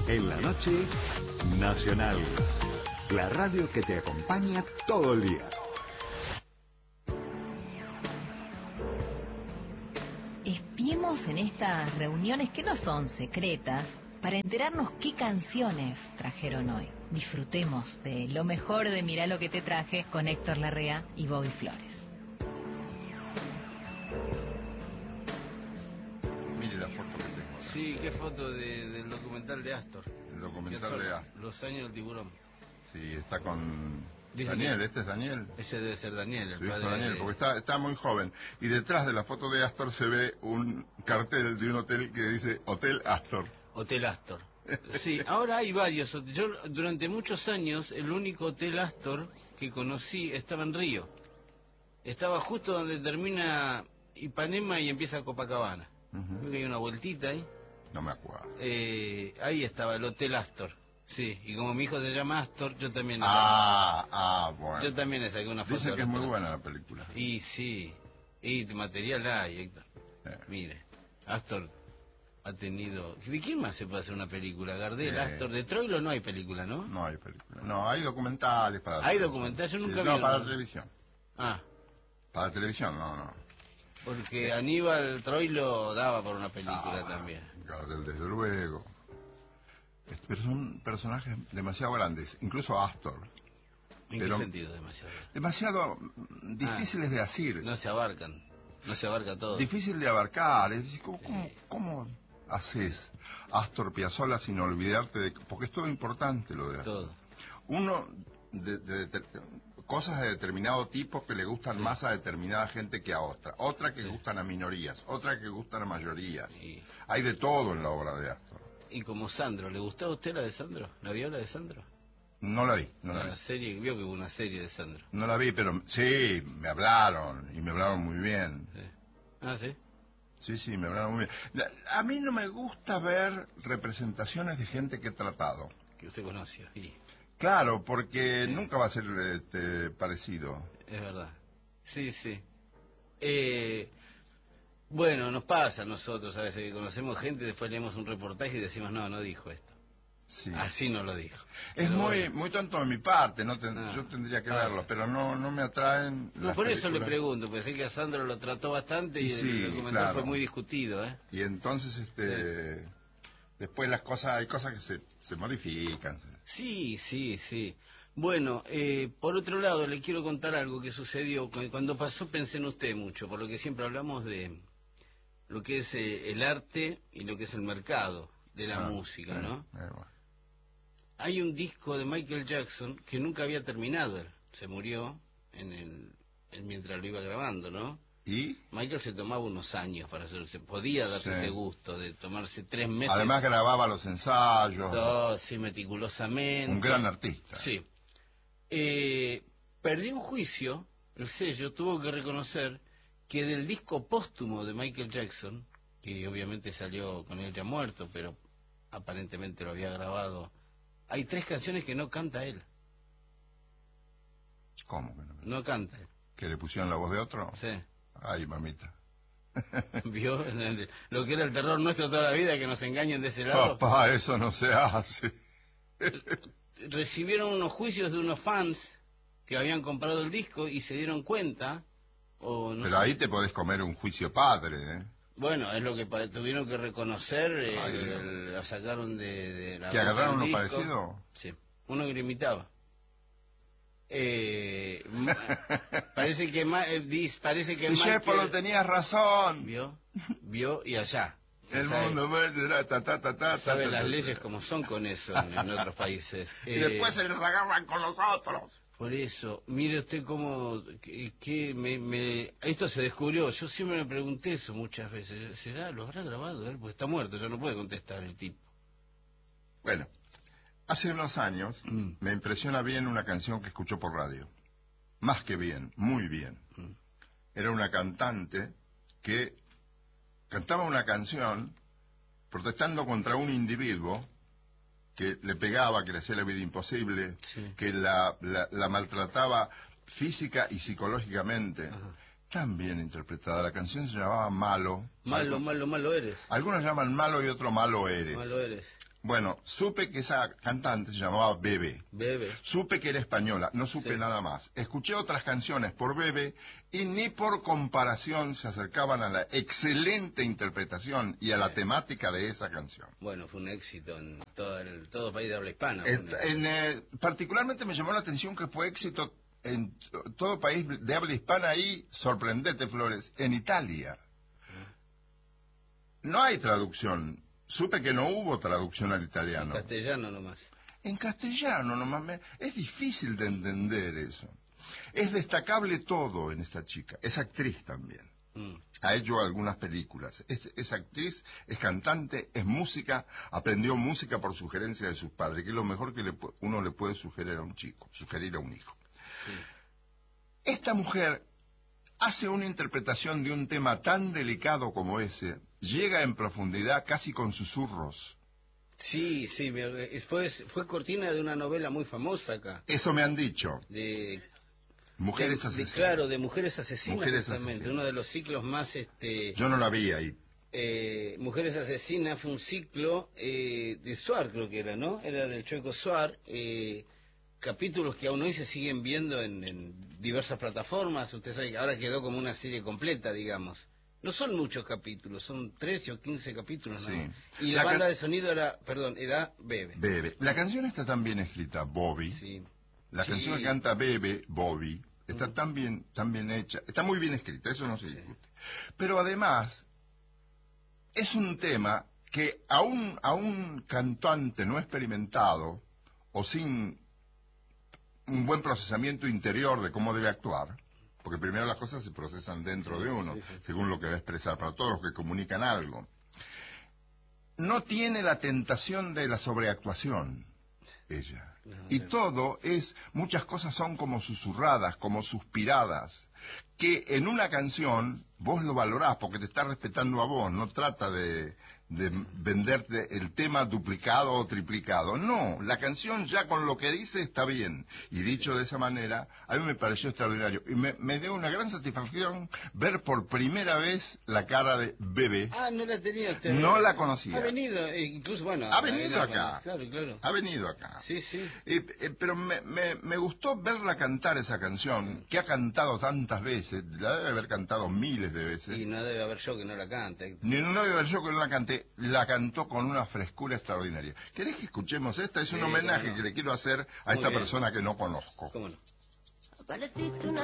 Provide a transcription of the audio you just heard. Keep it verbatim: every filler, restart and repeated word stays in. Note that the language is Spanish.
En la noche, Nacional. La radio que te acompaña todo el día. Espiemos en estas reuniones que no son secretas para enterarnos qué canciones trajeron hoy. Disfrutemos de lo mejor de Mirá lo que te traje con Héctor Larrea y Bobby Flores. Mire la foto que tengo acá. Sí, qué foto de, del documental de Astor. El documental de Astor. Los años del tiburón. Sí, está con Dice Daniel, que... este es Daniel. Ese debe ser Daniel, el Su hijo padre Daniel, de... porque está, está muy joven. Y detrás de la foto de Astor se ve un cartel de un hotel que dice Hotel Astor. Hotel Astor. Sí, ahora hay varios. Yo durante muchos años el único Hotel Astor que conocí estaba en Río. Estaba justo donde termina Ipanema y empieza Copacabana. Uh-huh. Creo que hay una vueltita ahí. No me acuerdo. Eh, ahí estaba el Hotel Astor. Sí, y como mi hijo se llama Astor, yo también... Ah, ah, bueno. Yo también le saqué una foto. Dicen que es muy buena la película. Y sí, y material hay, Héctor. Eh. Mire, Astor ha tenido... ¿De quién más se puede hacer una película? Gardel, eh. Astor, de Troilo no hay película, ¿no? No hay película. No, hay documentales para... ¿Hay documentales? Yo nunca sí, vi. No, para la televisión. Ah. Para la televisión, no, no. Porque Aníbal Troilo daba por una película ah, también. Gardel, desde luego. Pero son personajes demasiado grandes, incluso Astor. ¿En pero qué sentido demasiado grandes? Demasiado difíciles ah, de decir. No se abarcan, no se abarca todo. Difícil de abarcar, es decir, ¿cómo, cómo, cómo haces Astor Piazzolla sin olvidarte de...? Porque es todo importante lo de Astor. Todo. Uno, de, de, de, de, cosas de determinado tipo que le gustan sí. más a determinada gente que a otra. Otra que sí. gustan a minorías, otra que gustan a mayorías. Sí. Hay de todo en la obra de Astor. Y como Sandro, ¿le gustó a usted la de Sandro? ¿La vio la de Sandro? No la vi, no la, la vi. Serie, vio que hubo una serie de Sandro. No la vi, pero sí, me hablaron, y me hablaron muy bien. Sí. Ah, ¿sí? Sí, sí, me hablaron muy bien. A mí no me gusta ver representaciones de gente que he tratado. Que usted conoce, sí. Claro, porque sí. nunca va a ser este, parecido. Es verdad. Sí, sí. Eh... Bueno, nos pasa a nosotros a veces que conocemos gente, después leemos un reportaje y decimos, no, no dijo esto. Sí. Así no lo dijo. Es pero muy bueno. muy tonto de mi parte, no ten, ah, yo tendría que ah, verlo, pero no no me atraen. No, por películas. Eso le pregunto, porque sé que a Sandro lo trató bastante y, y sí, el documental claro. fue muy discutido, ¿eh? Y entonces, este, sí. después las cosas, hay cosas que se, se modifican. Sí, sí, sí. Bueno, eh, por otro lado, le quiero contar algo que sucedió. Cuando pasó pensé en usted mucho, por lo que siempre hablamos de lo que es eh, el arte y lo que es el mercado de la ah, música, ¿no? Eh, eh, bueno. Hay un disco de Michael Jackson que nunca había terminado él. Se murió en el, en mientras lo iba grabando, ¿no? ¿Y? Michael se tomaba unos años para hacerlo. Se podía darse sí. ese gusto de tomarse tres meses. Además grababa los ensayos. Todo, sí, meticulosamente. Un gran artista. Sí. Eh, perdió un juicio, el sello tuvo que reconocer que del disco póstumo de Michael Jackson, que obviamente salió con él ya muerto, pero aparentemente lo había grabado, hay tres canciones que no canta él. ¿Cómo que no? No canta él. ¿Que le pusieron la voz de otro? Sí. Ay, mamita. ¿Vio? Lo que era el terror nuestro toda la vida, que nos engañen de ese lado. Papá, eso no se hace. Recibieron unos juicios de unos fans que habían comprado el disco y se dieron cuenta. O no Pero sé. Ahí te podés comer un juicio padre, ¿eh? Bueno, es lo que tuvieron que reconocer, eh, Ay, el, el, la sacaron de, de la... ¿Que agarraron uno parecido? Sí, uno que lo imitaba. Eh, parece que eh, parece que Discépolo, tenías razón. Vio, vio y allá. El sabe, mundo más será ta ta ta ta. Sabe ta, ta, las ta, leyes como son con eso en, en otros países. Y eh, después se les agarran con los otros. Por eso, mire usted cómo que, que me, me esto se descubrió. Yo siempre me pregunté eso muchas veces. ¿Será? ¿Lo habrá grabado él? Porque está muerto, ya no puede contestar el tipo. Bueno, hace unos años mm. me impresiona bien una canción que escuchó por radio. Más que bien, muy bien. Mm. Era una cantante que cantaba una canción protestando contra un individuo que le pegaba, que le hacía la vida imposible, sí. que la, la, la maltrataba física y psicológicamente. Ajá. Tan bien interpretada. La canción se llamaba Malo. Malo, Algo, malo, malo eres. Algunos llaman Malo y otro Malo eres. Malo eres. Bueno, supe que esa cantante se llamaba Bebe. Bebe. Supe que era española, no supe Sí. nada más. Escuché otras canciones por Bebe y ni por comparación se acercaban a la excelente interpretación y a la Sí. temática de esa canción. Bueno, fue un éxito en todo el todo país de habla hispana. Et- fue un éxito. en, eh, particularmente me llamó la atención que fue éxito en t- todo país de habla hispana y, sorprendete Flores, en Italia. No hay traducción. Supe que no hubo traducción al En italiano. castellano nomás. En castellano, nomás me- es difícil de entender eso. Es destacable todo en esta chica. Es actriz también. Mm. Ha hecho algunas películas. Es, es actriz, es cantante, es música. Aprendió música por sugerencia de sus padres, que es lo mejor que le pu- uno le puede sugerir a un chico, sugerir a un hijo. Sí. Esta mujer hace una interpretación de un tema tan delicado como ese, llega en profundidad casi con susurros. Sí, sí, me- fue, fue cortina de una novela muy famosa acá. Eso me han dicho. De, Mujeres de- de- asesinas. Claro, de Mujeres Asesinas, Mujeres justamente. Asesinas. Uno de los ciclos más... este Yo no la vi ahí. eh, Mujeres Asesinas fue un ciclo eh, de Suar, creo que era, ¿no? Era del Chueco Suar. Eh, capítulos que aún hoy se siguen viendo en, en diversas plataformas. Usted sabe que ahora quedó como una serie completa, digamos. No son muchos capítulos, son trece o quince capítulos. Sí. ¿No? Y la, La banda can- de sonido era, perdón, era Bebe. Bebe. La canción está tan bien escrita, Bobby. Sí. La Sí. canción que canta Bebe, Bobby, está Ujú. tan bien, tan bien hecha. Está muy bien escrita, eso no se Sí. discute. Pero además, es un tema que a un, a un cantante no experimentado o sin un buen procesamiento interior de cómo debe actuar, porque primero las cosas se procesan dentro Sí, de uno, sí, sí. según lo que va a expresar, para todos los que comunican algo. No tiene la tentación de la sobreactuación, ella. No, Y no. todo es, muchas cosas son como susurradas, como suspiradas, que en una canción vos lo valorás porque te está respetando a vos, no trata de, de venderte el tema duplicado o triplicado. No, la canción ya con lo que dice está bien. Y dicho de esa manera, a mí me pareció extraordinario. Y me, me dio una gran satisfacción ver por primera vez la cara de Bebe. Ah, no la tenía usted. No la conocía. Ha venido, eh, incluso, bueno. Ha ha venido ido acá. con- Claro, claro. Ha venido acá. Sí, sí. Eh, eh, pero me, me, me gustó verla cantar esa canción, que ha cantado tantas veces, la debe haber cantado miles de veces. Y no debe haber yo que no la cante. Ni no debe haber yo que no la canté, la cantó con una frescura extraordinaria. ¿Querés que escuchemos esta? Es un Sí, homenaje cómo no. que le quiero hacer a Muy esta bien. persona que no conozco. ¿Cómo no? Apareciste una